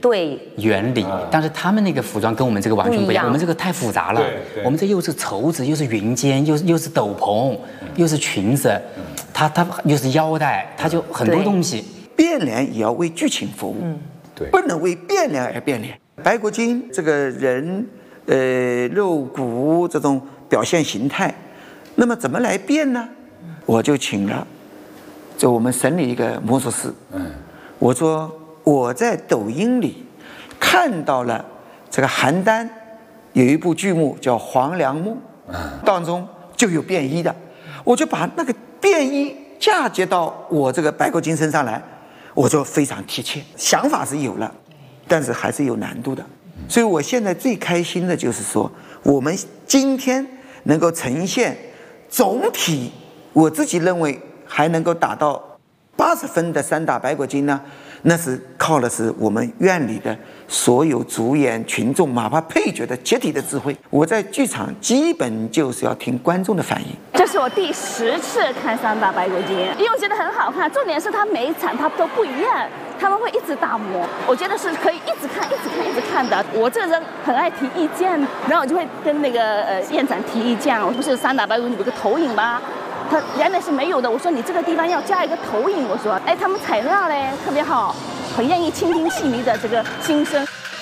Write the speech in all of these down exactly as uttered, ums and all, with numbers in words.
对原理，但是他们那个服装跟我们这个完全不一样，我们这个太复杂了。我们这又是绸子，又是云肩，又是又是斗篷，又是裙子，它它又是腰带，它就很多东西。 变脸也要为剧情服务，嗯，对，不能为变脸而变脸。白骨精这个人，呃，肉骨这种表现形态，那么怎么来变呢？我就请了，就我们省里一个魔术师，嗯，我说我在抖音里看到了这个邯郸有一部剧目叫《黄粱梦》，当中就有便衣的，我就把那个便衣嫁接到我这个白骨精身上来，我就非常贴切。想法是有了，但是还是有难度的。所以我现在最开心的就是说，我们今天能够呈现总体，我自己认为还能够达到八十分的三打白骨精呢，那是靠的是我们院里的所有主演、群众，哪怕配角的集体的智慧。我在剧场基本就是要听观众的反应。 这是我第十次看三打白骨精，因为我觉得很好看，重点是它每一场它都不一样，他们会一直打磨，我觉得是可以一直看、一直看、一直看的。我这个人很爱提意见，然后我就会跟那个呃院长提意见。我不是三打白骨精有个投影吗？他原来是没有的，我说你这个地方要加一个投影，我说，哎，他们材料嘞特别好，很愿意倾听戏迷的这个心声。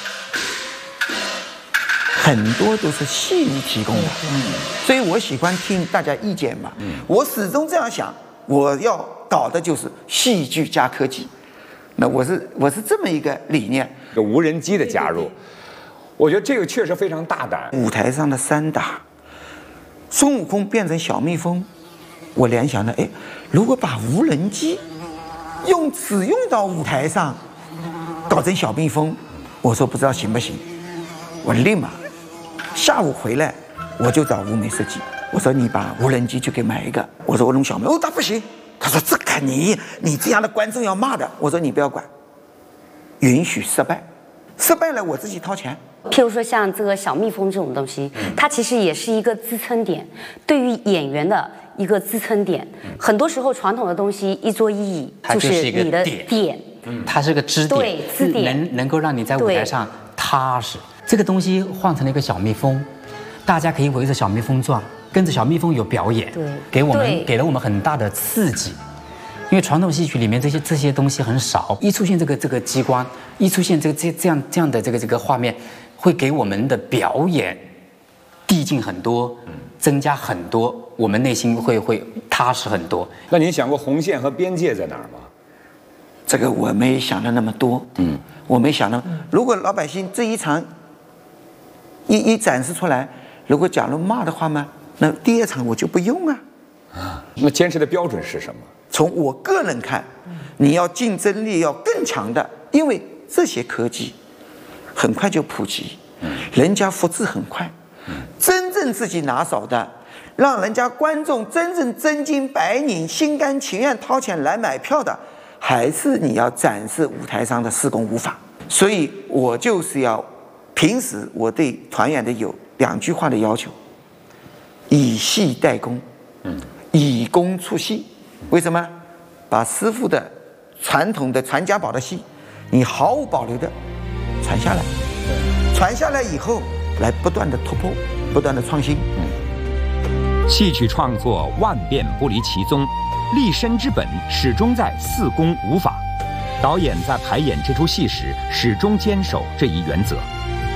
很多都是戏迷提供的，嗯，所以我喜欢听大家意见嘛，嗯，我始终这样想，我要搞的就是戏剧加科技，那我是我是这么一个理念。 有无人机的加入，我觉得这个确实非常大胆。 舞台上的三打，孙悟空变成小蜜蜂。我联想到，哎，如果把无人机用只用到舞台上，搞成小蜜蜂，我说不知道行不行。我立马下午回来，我就找舞美设计，我说你把无人机就给买一个。我说我弄小蜜，哦，他不行，他说这个你你这样的观众要骂的。我说你不要管，允许失败，失败了我自己掏钱。 譬如说像这个小蜜蜂这种东西，它其实也是一个支撑点，对于演员的一个支撑点。很多时候传统的东西一桌一椅就是你的点， 它是个支点， 对，支点能能够让你在舞台上踏实。这个东西换成了一个小蜜蜂，大家可以围着小蜜蜂转，跟着小蜜蜂有表演， 对， 给我们给了我们很大的刺激。因为传统戏曲里面这些这些东西很少，一出现这个这个机关，一出现这个这这样这样的这个这个画面，会给我们的表演递进很多，增加很多，我们内心会会踏实很多。 那您想过红线和边界在哪儿吗？ 这个我没想的那么多，嗯，我没想到，如果老百姓这一场一一展示出来，如果假如骂的话嘛，那第二场我就不用啊。 啊，那坚持的标准是什么？ 从我个人看，你要竞争力要更强的，因为这些科技很快就普及，人家复制很快，真正自己拿手的，让人家观众真正真金白银、心甘情愿掏钱来买票的，还是你要展示舞台上的施工舞法。所以我就是要，平时我对团员的有两句话的要求：以戏代工，嗯，以工出戏。为什么？把师傅的传统的传家宝的戏，你毫无保留的传下来，传下来以后，来不断的突破，不断的创新。 嗯，戏曲创作万变不离其宗，立身之本始终在四功五法。导演在排演这出戏时，始终坚守这一原则。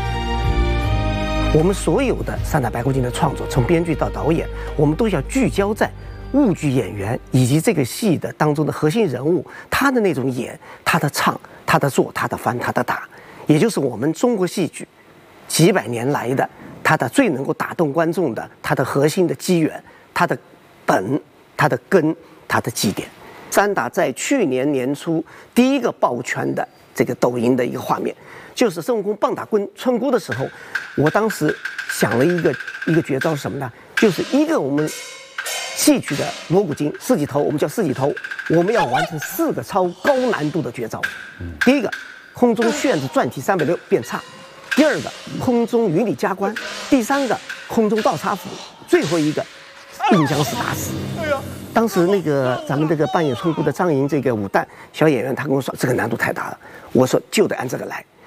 我们所有的三打白骨精的创作，从编剧到导演，我们都要聚焦在物剧演员以及这个戏的当中的核心人物，他的那种演，他的唱，他的做，他的翻，他的打，也就是我们中国戏剧几百年来的他的最能够打动观众的，他的核心的机缘，他的本，他的根，他的基点。三打在去年年初第一个抱拳的这个抖音的一个画面，就是孙悟空棒打春春姑的时候，我当时想了一个一个绝招是什么呢？就是一个我们戏曲的锣鼓经四级头，我们叫四级头，我们要完成四个超高难度的绝招。第一个，空中旋子转体三百六变叉；第二个，空中云里加官；第三个，空中倒插斧；最后一个，并将死打死。当时那个咱们这个扮演春姑的张莹这个武旦小演员，他跟我说这个难度太大了，我说就得按这个来。